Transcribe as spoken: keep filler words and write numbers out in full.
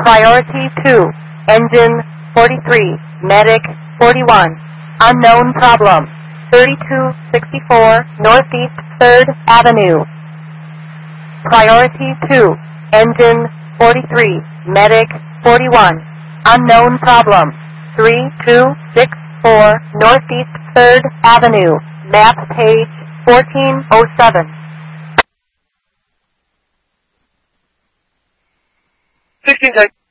Priority two, engine forty-three, medic forty-one. Unknown problem, thirty-two sixty-four Northeast third Avenue. Priority two, engine forty-three, medic forty-one. Unknown problem, three two six four Northeast third Avenue. Map page fourteen oh seven. fifteen seconds.